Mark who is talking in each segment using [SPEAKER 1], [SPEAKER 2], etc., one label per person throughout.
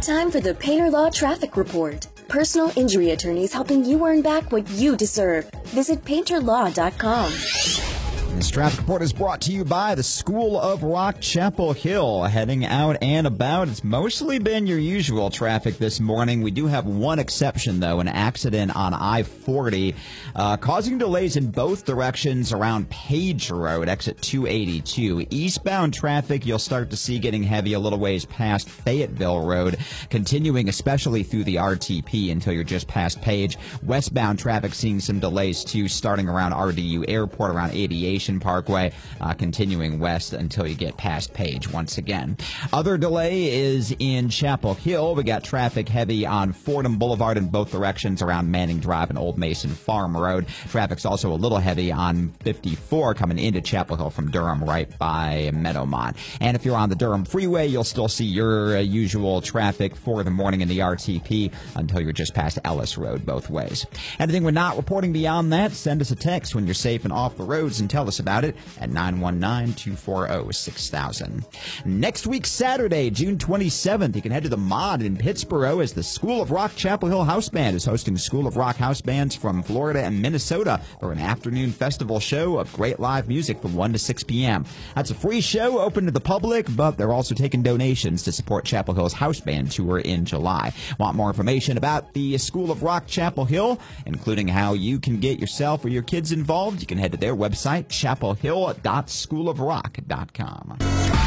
[SPEAKER 1] Time for the Painter Law Traffic Report. Personal injury attorneys helping you earn back what you deserve. Visit painterlaw.com.
[SPEAKER 2] This traffic report is brought to you by the School of Rock, Chapel Hill. Heading out and about, it's mostly been your usual traffic this morning. We do have one exception, though, an accident on I-40 causing delays in both directions around Page Road, exit 282. Eastbound traffic you'll start to see getting heavy a little ways past Fayetteville Road, continuing especially through the RTP until you're just past Page. Westbound traffic seeing some delays, too, starting around RDU Airport, around Aviation Parkway, continuing west until you get past Page once again. Other delay is in Chapel Hill. We got traffic heavy on Fordham Boulevard in both directions around Manning Drive and Old Mason Farm Road. Traffic's also a little heavy on 54 coming into Chapel Hill from Durham right by Meadowmont. And if you're on the Durham Freeway, you'll still see your usual traffic for the morning in the RTP until you're just past Ellis Road both ways. Anything we're not reporting beyond that, send us a text when you're safe and off the roads and tell us about it at 919-240-6000. Next week, Saturday, June 27th, you can head to the Mod in Pittsburgh as the School of Rock Chapel Hill House Band is hosting School of Rock house bands from Florida and Minnesota for an afternoon festival show of great live music from 1 to 6 p.m. That's a free show open to the public, but they're also taking donations to support Chapel Hill's house band tour in July. Want more information about the School of Rock Chapel Hill, including how you can get yourself or your kids involved? You can head to their website, chapelhill.schoolofrock.com.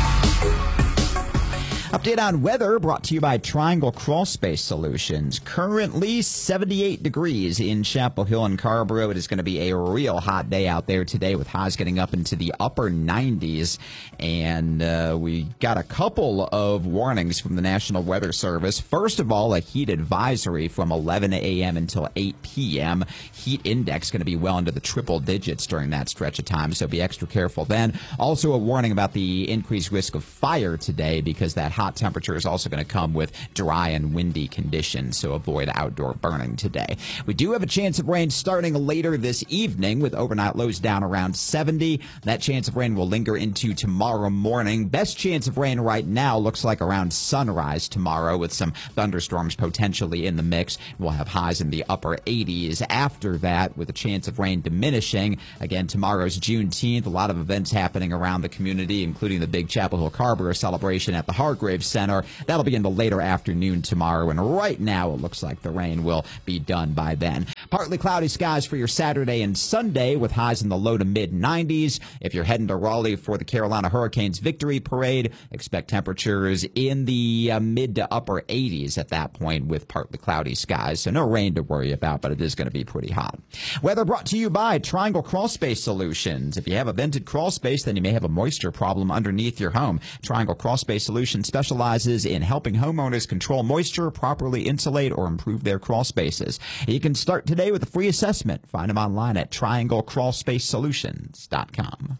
[SPEAKER 2] Update on weather brought to you by Triangle Crawl Space Solutions. Currently 78 degrees in Chapel Hill and Carrboro. It is going to be a real hot day out there today with highs getting up into the upper 90s. And we got a couple of warnings from the National Weather Service. First of all, a heat advisory from 11 a.m. until 8 p.m. Heat index going to be well into the triple digits during that stretch of time, so be extra careful then. Also a warning about the increased risk of fire today because that hot temperature is also going to come with dry and windy conditions, so avoid outdoor burning today. We do have a chance of rain starting later this evening with overnight lows down around 70. That chance of rain will linger into tomorrow morning. Best chance of rain right now looks like around sunrise tomorrow with some thunderstorms potentially in the mix. We'll have highs in the upper 80s after that with a chance of rain diminishing. Again, tomorrow's Juneteenth. A lot of events happening around the community, including the big Chapel Hill Carrboro celebration at the Hargrave Center. That'll be in the later afternoon tomorrow, and right now it looks like the rain will be done by then. Partly cloudy skies for your Saturday and Sunday with highs in the low to mid 90s. If you're heading to Raleigh for the Carolina Hurricanes Victory Parade, expect temperatures in the mid to upper 80s at that point with partly cloudy skies, so no rain to worry about, but it is going to be pretty hot. Weather brought to you by Triangle Crawl Space Solutions. If you have a vented crawl space, then you may have a moisture problem underneath your home. Triangle Crawl Space Solutions specializes in helping homeowners control moisture, properly insulate, or improve their crawl spaces. You can start today with a free assessment. Find them online at trianglecrawlspacesolutions.com.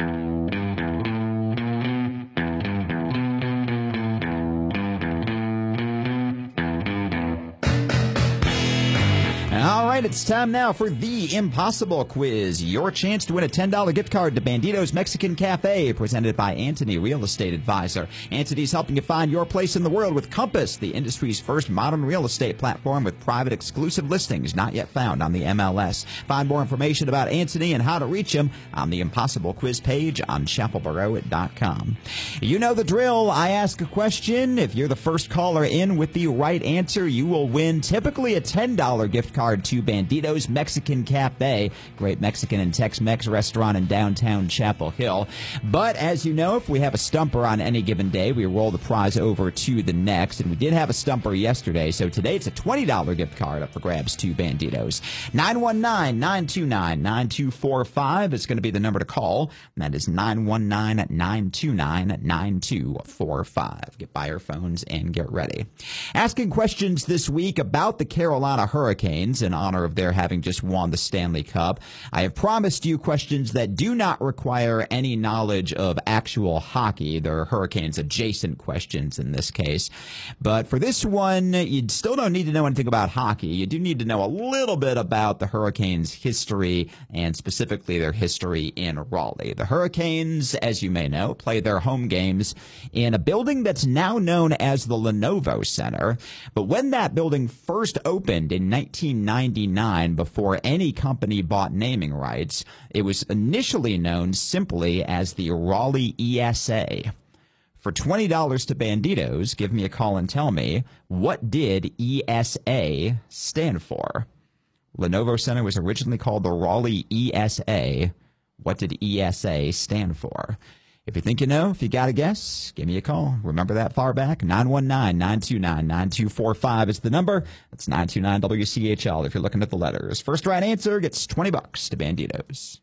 [SPEAKER 2] All right, it's time now for the Impossible Quiz. Your chance to win a $10 gift card to Bandito's Mexican Cafe, presented by Anthony Real Estate Advisor. Anthony's helping you find your place in the world with Compass, the industry's first modern real estate platform with private exclusive listings not yet found on the MLS. Find more information about Anthony and how to reach him on the Impossible Quiz page on chapelboro.com. You know the drill. I ask a question. If you're the first caller in with the right answer, you will win typically a $10 gift card to Bandito's Mexican Cafe, great Mexican and Tex-Mex restaurant in downtown Chapel Hill. But as you know, if we have a stumper on any given day, we roll the prize over to the next. And we did have a stumper yesterday, so today it's a $20 gift card up for grabs to Bandito's. 919-929-9245 is going to be the number to call. And that is 919-929-9245. Get by your phones and get ready. Asking questions this week about the Carolina Hurricanes in honor honor of their having just won the Stanley Cup. I have promised you questions that do not require any knowledge of actual hockey. They're Hurricanes adjacent questions in this case. But for this one, you still don't need to know anything about hockey. You do need to know a little bit about the Hurricanes' history, and specifically their history in Raleigh. The Hurricanes, as you may know, play their home games in a building that's now known as the Lenovo Center. But when that building first opened in 1999, before any company bought naming rights, it was initially known simply as the Raleigh ESA. For $20 to Banditos, give me a call and tell me, what did ESA stand for? Lenovo Center was originally called the Raleigh ESA. What did ESA stand for? If you think you know, if you got a guess, give me a call. Remember that far back? 919-929-9245 is the number. That's 929-WCHL if you're looking at the letters. First right answer gets $20 to Banditos.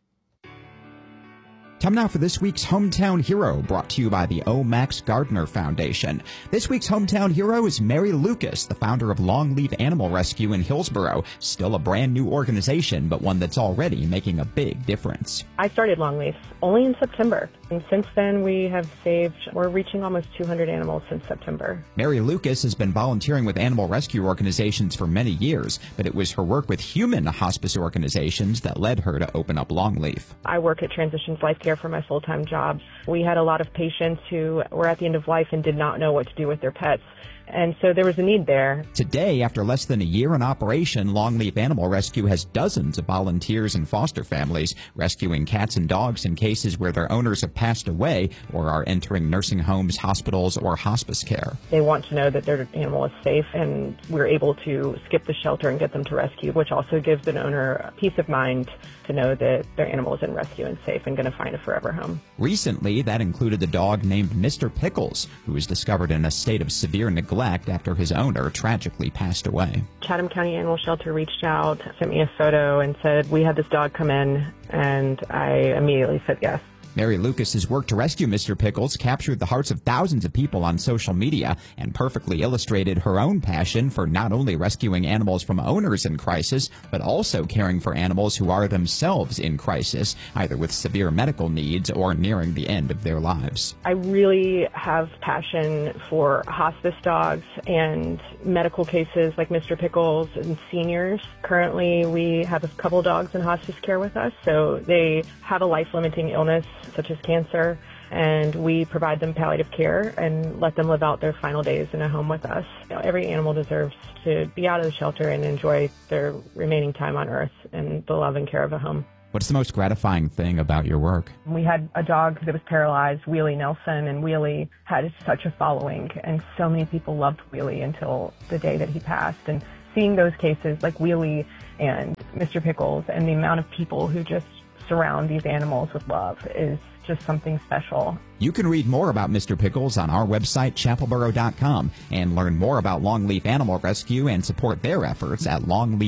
[SPEAKER 2] Time now for this week's Hometown Hero, brought to you by the O. Max Gardner Foundation. This week's Hometown Hero is Mary Lucas, the founder of Longleaf Animal Rescue in Hillsboro. Still a brand new organization, but one that's already making a big difference.
[SPEAKER 3] I started Longleaf only in September, and since then we're reaching almost 200 animals since September.
[SPEAKER 2] Mary Lucas has been volunteering with animal rescue organizations for many years, but it was her work with human hospice organizations that led her to open up Longleaf.
[SPEAKER 3] I work at Transitions Life Care for my full-time job. We had a lot of patients who were at the end of life and did not know what to do with their pets. And so there was a need there.
[SPEAKER 2] Today, after less than a year in operation, Longleaf Animal Rescue has dozens of volunteers and foster families rescuing cats and dogs in cases where their owners have passed away or are entering nursing homes, hospitals, or hospice care.
[SPEAKER 3] They want to know that their animal is safe, and we're able to skip the shelter and get them to rescue, which also gives an owner peace of mind to know that their animal is in rescue and safe and going to find a forever home.
[SPEAKER 2] Recently, that included the dog named Mr. Pickles, who was discovered in a state of severe neglect after his owner tragically passed away.
[SPEAKER 3] Chatham County Animal Shelter reached out, sent me a photo, and said, "We had this dog come in," and I immediately said yes.
[SPEAKER 2] Mary Lucas's work to rescue Mr. Pickles captured the hearts of thousands of people on social media and perfectly illustrated her own passion for not only rescuing animals from owners in crisis, but also caring for animals who are themselves in crisis, either with severe medical needs or nearing the end of their lives.
[SPEAKER 3] I really have passion for hospice dogs and medical cases like Mr. Pickles and seniors. Currently, we have a couple dogs in hospice care with us, so they have a life-limiting illness such as cancer, and we provide them palliative care and let them live out their final days in a home with us. Every animal deserves to be out of the shelter and enjoy their remaining time on Earth and the love and care of a home.
[SPEAKER 2] What's the most gratifying thing about your work?
[SPEAKER 3] We had a dog that was paralyzed, Wheelie Nelson, and Wheelie had such a following, and so many people loved Wheelie until the day that he passed. And seeing those cases like Wheelie and Mr. Pickles and the amount of people who just surround these animals with love is just something special.
[SPEAKER 2] You can read more about Mr. Pickles on our website, chapelboro.com, and learn more about Longleaf Animal Rescue and support their efforts at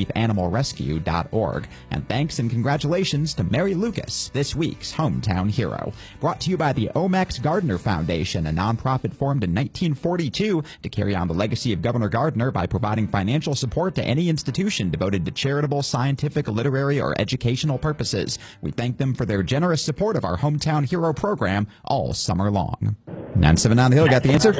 [SPEAKER 2] longleafanimalrescue.org. And thanks and congratulations to Mary Lucas, this week's Hometown Hero. Brought to you by the O. Max Gardner Foundation, a nonprofit formed in 1942 to carry on the legacy of Governor Gardner by providing financial support to any institution devoted to charitable, scientific, literary, or educational purposes. We thank them for their generous support of our Hometown Hero program all summer long. 979 The Hill got the answer.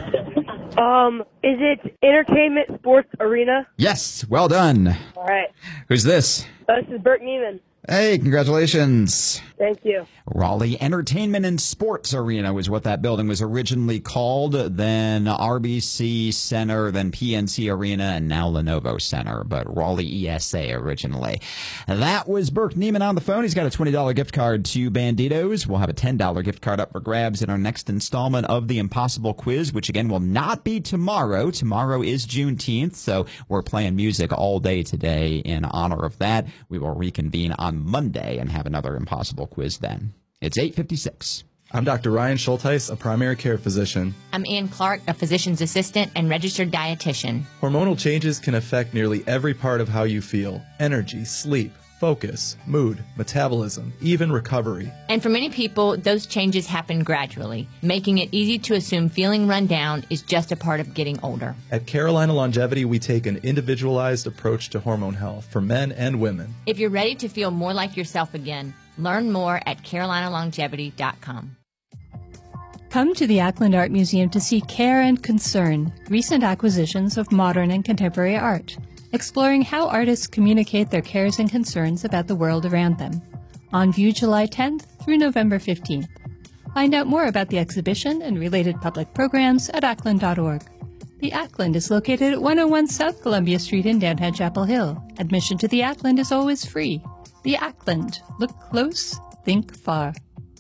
[SPEAKER 4] Is it Entertainment Sports Arena?
[SPEAKER 2] Yes, well done.
[SPEAKER 4] All right.
[SPEAKER 2] Who's this?
[SPEAKER 4] This is Bert Neiman.
[SPEAKER 2] Hey, congratulations.
[SPEAKER 4] Thank you.
[SPEAKER 2] Raleigh Entertainment and Sports Arena was what that building was originally called, then RBC Center, then PNC Arena, and now Lenovo Center, but Raleigh ESA originally. That was Burke Neiman on the phone. He's got a $20 gift card to Banditos. We'll have a $10 gift card up for grabs in our next installment of the Impossible Quiz, which again will not be tomorrow. Tomorrow is Juneteenth, so we're playing music all day today in honor of that. We will reconvene on Monday and have another Impossible Quiz then. It's 8:56.
[SPEAKER 5] I'm Dr. Ryan Schulteis, a primary care physician.
[SPEAKER 6] I'm Ann Clark, a physician's assistant and registered dietitian.
[SPEAKER 5] Hormonal changes can affect nearly every part of how you feel: energy, sleep, focus, mood, metabolism, even recovery.
[SPEAKER 6] And for many people, those changes happen gradually, making it easy to assume feeling run down is just a part of getting older.
[SPEAKER 5] At Carolina Longevity, we take an individualized approach to hormone health for men and women.
[SPEAKER 6] If you're ready to feel more like yourself again, learn more at carolinalongevity.com.
[SPEAKER 7] Come to the Ackland Art Museum to see Care and Concern, recent acquisitions of modern and contemporary art, exploring how artists communicate their cares and concerns about the world around them. On view July 10th through November 15th. Find out more about the exhibition and related public programs at ackland.org. The Ackland is located at 101 South Columbia Street in downtown Chapel Hill. Admission to the Ackland is always free. The Ackland. Look close, think far.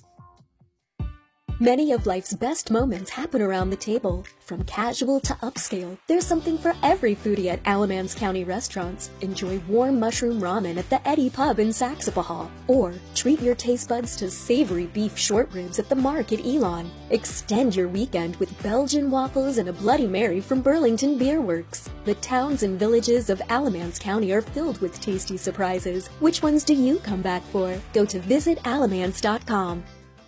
[SPEAKER 1] Many of life's best moments happen around the table. From casual to upscale, there's something for every foodie at Alamance County restaurants. Enjoy warm mushroom ramen at the Eddie Pub in Saxapahaw. Or treat your taste buds to savory beef short ribs at the Mark at Elon. Extend your weekend with Belgian waffles and a Bloody Mary from Burlington Beer Works. The towns and villages of Alamance County are filled with tasty surprises. Which ones do you come back for? Go to visitalamance.com.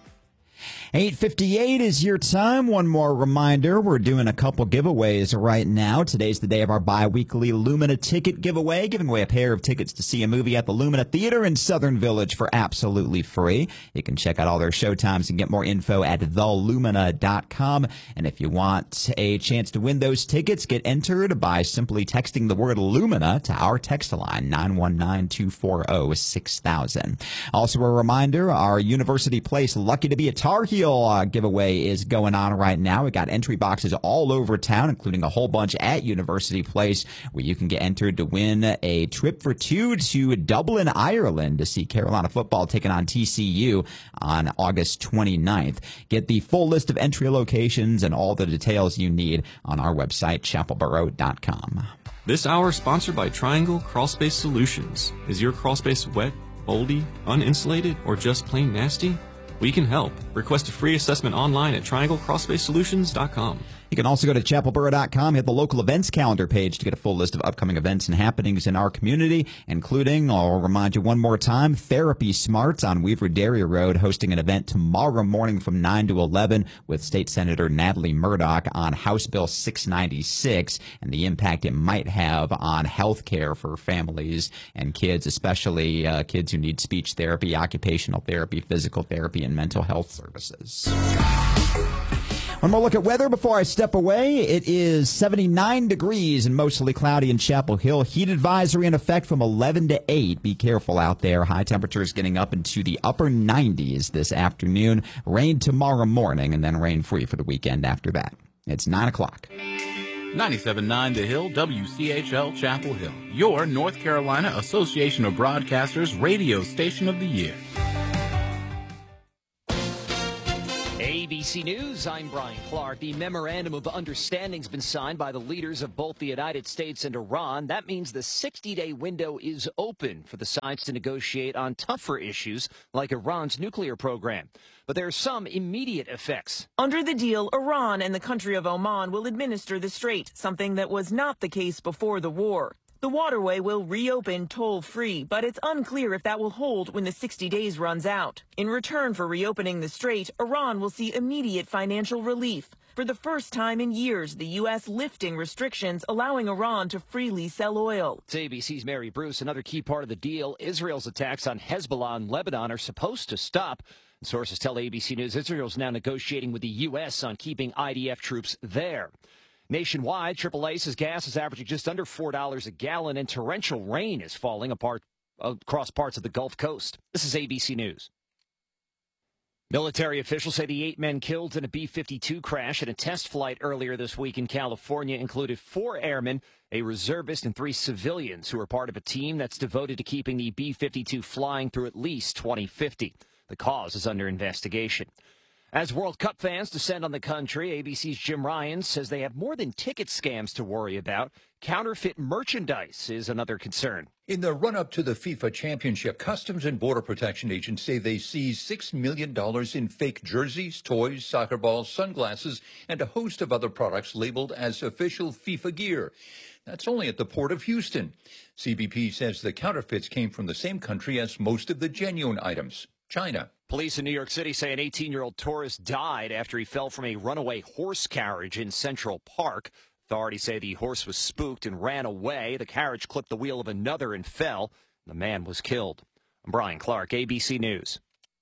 [SPEAKER 2] 8:58 is your time. One more reminder, we're doing a couple giveaways right now. Today's the day of our bi-weekly Lumina ticket giveaway, giving away a pair of tickets to see a movie at the Lumina Theater in Southern Village for absolutely free. You can check out all their showtimes and get more info at thelumina.com. And if you want a chance to win those tickets, get entered by simply texting the word Lumina to our text line, 919-240-6000. Also a reminder, our University Place Lucky to be a Tar Heel giveaway is going on right now. We got entry boxes all over town, including a whole bunch at University Place, where you can get entered to win a trip for two to Dublin, Ireland, to see Carolina football taking on TCU on August 29th. Get the full list of entry locations and all the details you need on our website, chapelboro.com.
[SPEAKER 8] This hour is sponsored by Triangle Crawlspace Solutions. Is your crawlspace wet, moldy, uninsulated, or just plain nasty? We can help. Request a free assessment online at trianglecrawlspacesolutions.com.
[SPEAKER 2] You can also go to chapelboro.com, hit the local events calendar page to get a full list of upcoming events and happenings in our community, including, I'll remind you one more time, Therapy Smarts on Weaver Dairy Road, hosting an event tomorrow morning from 9 to 11 with State Senator Natalie Murdoch on House Bill 696 and the impact it might have on health care for families and kids, especially kids who need speech therapy, occupational therapy, physical therapy, and mental health services. One more look at weather before I step away. It is 79 degrees and mostly cloudy in Chapel Hill. Heat advisory in effect from 11 to 8. Be careful out there. High temperatures getting up into the upper 90s this afternoon. Rain tomorrow morning and then rain free for the weekend after that. It's 9 o'clock.
[SPEAKER 9] 97.9 The Hill, WCHL Chapel Hill. Your North Carolina Association of Broadcasters Radio Station of the Year.
[SPEAKER 10] ABC News, I'm Brian Clark. The Memorandum of Understanding's been signed by the leaders of both the United States and Iran. That means the 60-day window is open for the sides to negotiate on tougher issues like Iran's nuclear program. But there are some immediate effects.
[SPEAKER 11] Under the deal, Iran and the country of Oman will administer the strait, something that was not the case before the war. The waterway will reopen toll-free, but it's unclear if that will hold when the 60 days runs out. In return for reopening the strait, Iran will see immediate financial relief. For the first time in years, the U.S. lifting restrictions, allowing Iran to freely sell oil.
[SPEAKER 10] It's ABC's Mary Bruce. Another key part of the deal, Israel's attacks on Hezbollah in Lebanon are supposed to stop. Sources tell ABC News Israel's now negotiating with the U.S. on keeping IDF troops there. Nationwide, AAA says gas is averaging just under $4 a gallon, and torrential rain is falling across parts of the Gulf Coast. This is ABC News. Military officials say the 8 men killed in a B-52 crash at a test flight earlier this week in California included 4 airmen, a reservist, and 3 civilians who are part of a team that's devoted to keeping the B-52 flying through at least 2050. The cause is under investigation. As World Cup fans descend on the country, ABC's Jim Ryan says they have more than ticket scams to worry about. Counterfeit merchandise is another concern.
[SPEAKER 12] In the run-up to the FIFA Championship, Customs and Border Protection agents say they seized $6 million in fake jerseys, toys, soccer balls, sunglasses, and a host of other products labeled as official FIFA gear. That's only at the Port of Houston. CBP says the counterfeits came from the same country as most of the genuine items, China.
[SPEAKER 10] Police in New York City say an 18-year-old tourist died after he fell from a runaway horse carriage in Central Park. Authorities say the horse was spooked and ran away. The carriage clipped the wheel of another and fell. The man was killed. I'm Brian Clark, ABC News.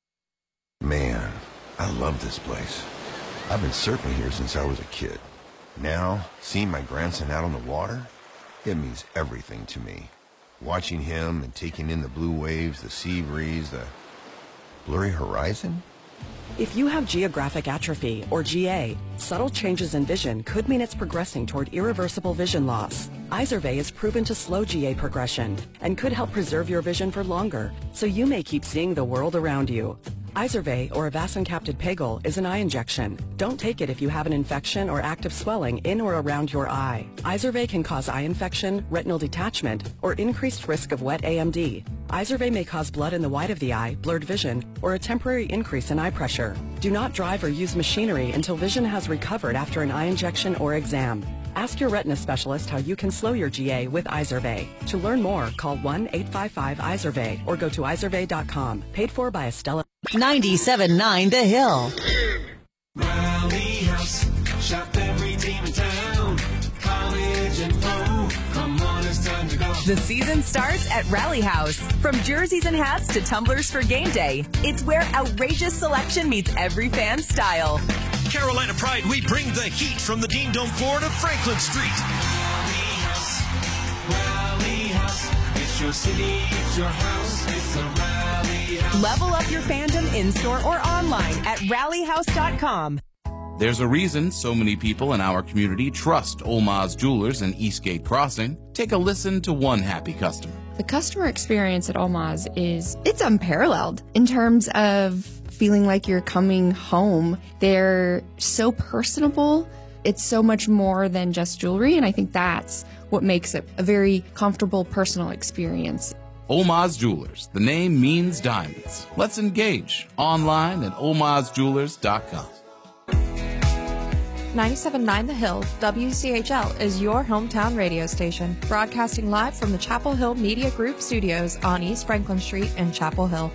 [SPEAKER 13] Man, I love this place. I've been surfing here since I was a kid. Now, seeing my grandson out on the water, it means everything to me. Watching him and taking in the blue waves, the sea breeze, the blurry horizon?
[SPEAKER 14] If you have geographic atrophy, or GA, subtle changes in vision could mean it's progressing toward irreversible vision loss. Izervay is proven to slow GA progression and could help preserve your vision for longer, so you may keep seeing the world around you. Izervay, or avacincaptad pegol, is an eye injection. Don't take it if you have an infection or active swelling in or around your eye. Izervay can cause eye infection, retinal detachment, or increased risk of wet AMD. Izervay may cause blood in the white of the eye, blurred vision, or a temporary increase in eye pressure. Do not drive or use machinery until vision has recovered after an eye injection or exam. Ask your retina specialist how you can slow your GA with Izervay. To learn more, call 1-855-IZERVAY or go to izervay.com. Paid for by Estella.
[SPEAKER 15] 97.9 The Hill.
[SPEAKER 16] Rally House, shop every team in town. College and pro, come on, it's time to go.
[SPEAKER 17] The season starts at Rally House. From jerseys and hats to tumblers for game day, it's where outrageous selection meets every fan's style.
[SPEAKER 18] Carolina Pride, we bring the heat from the Dean Dome floor to Franklin Street.
[SPEAKER 16] Rally House, it's your city, it's your house, it's the Rally House.
[SPEAKER 17] Level up your fandom in-store or online at rallyhouse.com.
[SPEAKER 9] There's a reason so many people in our community trust Olmaz Jewelers in Eastgate Crossing. Take a listen to one happy customer.
[SPEAKER 19] The customer experience at Olmaz it's unparalleled in terms of feeling like you're coming home. They're so personable. It's so much more than just jewelry, and I think that's what makes it a very comfortable, personal experience.
[SPEAKER 9] Olmaz Jewelers. The name means diamonds. Let's engage online at olmazjewelers.com.
[SPEAKER 20] 97.9 The Hill, WCHL, is your hometown radio station, broadcasting live from the Chapel Hill Media Group studios on East Franklin Street in Chapel Hill.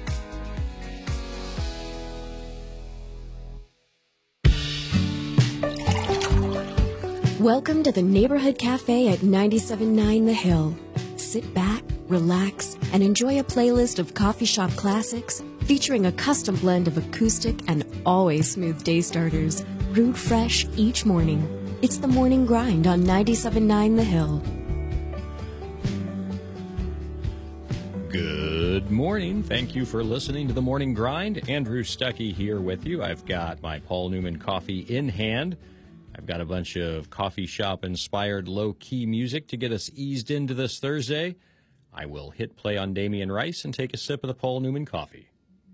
[SPEAKER 1] Welcome to the Neighborhood Cafe at 97.9 The Hill. Sit back, relax, and enjoy a playlist of coffee shop classics featuring a custom blend of acoustic and always smooth day starters, brewed fresh each morning. It's the Morning Grind on 97.9 The Hill.
[SPEAKER 21] Good morning. Thank you for listening to the Morning Grind. Andrew Stuckey here with you. I've got my Paul Newman coffee in hand. I've got a bunch of coffee shop-inspired low-key music to get us eased into this Thursday. I will hit play on Damian Rice and take a sip of the Paul Newman coffee.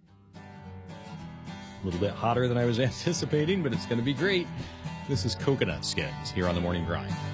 [SPEAKER 21] A little bit hotter than I was anticipating, but it's going to be great. This is Coconut Skins here on the Morning Grind.